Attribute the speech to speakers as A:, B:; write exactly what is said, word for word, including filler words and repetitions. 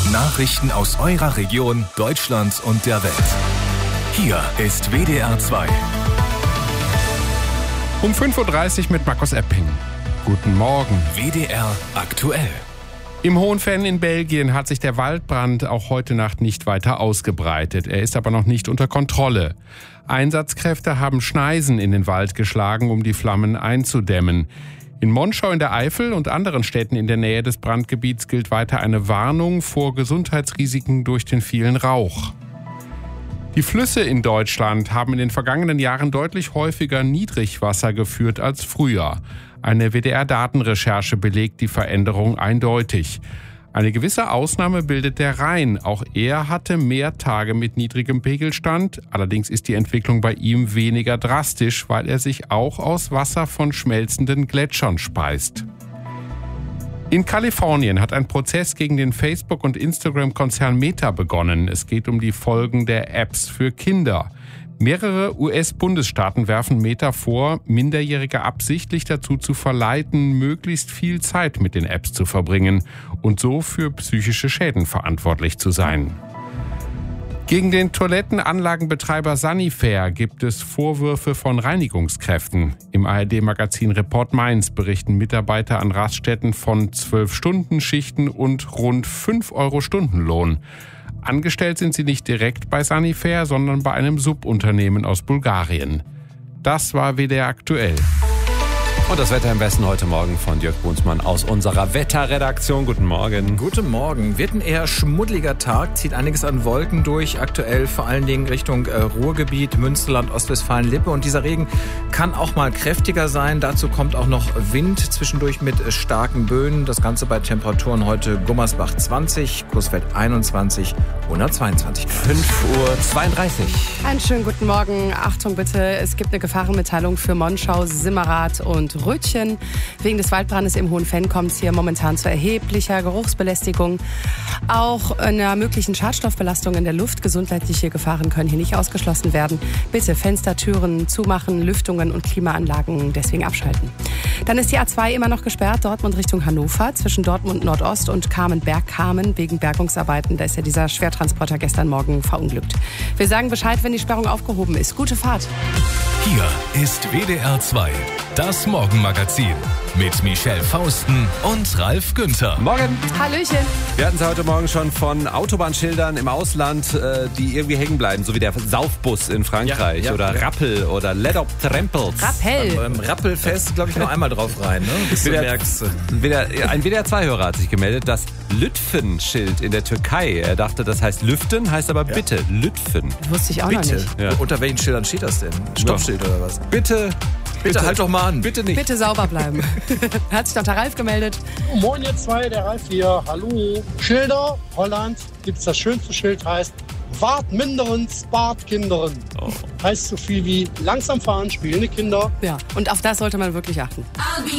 A: Nachrichten aus eurer Region, Deutschland und der Welt. Hier ist W D R zwei.
B: Um fünf Uhr dreißig mit Markus Epping. Guten Morgen.
A: W D R aktuell.
B: Im Hohenfenn in Belgien hat sich der Waldbrand auch heute Nacht nicht weiter ausgebreitet. Er ist aber noch nicht unter Kontrolle. Einsatzkräfte haben Schneisen in den Wald geschlagen, um die Flammen einzudämmen. In Monschau in der Eifel und anderen Städten in der Nähe des Brandgebiets gilt weiter eine Warnung vor Gesundheitsrisiken durch den vielen Rauch. Die Flüsse in Deutschland haben in den vergangenen Jahren deutlich häufiger Niedrigwasser geführt als früher. Eine W D R-Datenrecherche belegt die Veränderung eindeutig. Eine gewisse Ausnahme bildet der Rhein. Auch er hatte mehr Tage mit niedrigem Pegelstand. Allerdings ist die Entwicklung bei ihm weniger drastisch, weil er sich auch aus Wasser von schmelzenden Gletschern speist. In Kalifornien hat ein Prozess gegen den Facebook- und Instagram-Konzern Meta begonnen. Es geht um die Folgen der Apps für Kinder. Mehrere U S-Bundesstaaten werfen Meta vor, Minderjährige absichtlich dazu zu verleiten, möglichst viel Zeit mit den Apps zu verbringen und so für psychische Schäden verantwortlich zu sein. Gegen den Toilettenanlagenbetreiber Sanifair gibt es Vorwürfe von Reinigungskräften. Im A R D-Magazin Report Mainz berichten Mitarbeiter an Raststätten von zwölf-Stunden-Schichten und rund fünf Euro Stundenlohn. Angestellt sind sie nicht direkt bei Sanifair, sondern bei einem Subunternehmen aus Bulgarien. Das war W D R aktuell.
C: Und das Wetter im Westen heute Morgen von Jörg Brunsmann aus unserer Wetterredaktion. Guten Morgen.
D: Guten Morgen. Wird ein eher schmuddeliger Tag, zieht einiges an Wolken durch, aktuell vor allen Dingen Richtung äh, Ruhrgebiet, Münsterland, Ostwestfalen, Lippe. Und dieser Regen kann auch mal kräftiger sein. Dazu kommt auch noch Wind, zwischendurch mit äh, starken Böen. Das Ganze bei Temperaturen heute Gummersbach zwanzig, Coesfeld einundzwanzig, hundertzweiundzwanzig Grad.
C: fünf Uhr zweiunddreißig.
E: Einen schönen guten Morgen. Achtung bitte, es gibt eine Gefahrenmitteilung für Monschau, Simmerath und Rötchen. Wegen des Waldbrandes im Hohenfenn kommt es hier momentan zu erheblicher Geruchsbelästigung. Auch einer möglichen Schadstoffbelastung in der Luft. Gesundheitliche Gefahren können hier nicht ausgeschlossen werden. Bitte Fenster, Türen zumachen, Lüftungen und Klimaanlagen deswegen abschalten. Dann ist die A zwei immer noch gesperrt, Dortmund Richtung Hannover, zwischen Dortmund Nordost und Kamen-Bergkamen wegen Bergungsarbeiten. Da ist ja dieser Schwertransporter gestern Morgen verunglückt. Wir sagen Bescheid, wenn die Sperrung aufgehoben ist. Gute Fahrt.
A: Hier ist W D R zwei, das Morgenmagazin mit Michelle Fausten und Ralf Günther.
C: Morgen.
E: Hallöchen.
C: Wir hatten es heute Morgen schon von Autobahnschildern im Ausland, äh, die irgendwie hängen bleiben, so wie der Saufbus in Frankreich
D: Ja, ja,
C: oder
D: ja.
C: Rappel oder Let Up Trempels.
E: Rappel.
D: Beim Rappelfest, glaube ich, noch einmal drauf rein, ne? Bis du
C: W D R
D: merkst.
C: W D R Ein W D R zwei-Hörer hat sich gemeldet, das Lütfen-Schild in der Türkei. Er dachte, das heißt Lüften, heißt aber bitte Lütfen.
E: Wusste ich auch noch
D: Bitte.
E: nicht.
C: Ja.
D: Unter welchen Schildern steht das denn? Stoppschild oder was?
C: Bitte,
D: Bitte halt doch mal an.
C: bitte nicht.
E: Bitte sauber bleiben. Hat sich doch der Ralf gemeldet.
F: Moin ihr zwei, der Ralf hier. Hallo. Schilder, Holland, gibt's das schönste Schild, heißt Wart minderen, spart Kinderen.
C: Oh.
F: Heißt so viel wie langsam fahren, spielende Kinder.
E: Ja, und auf das sollte man wirklich achten.
G: I'll be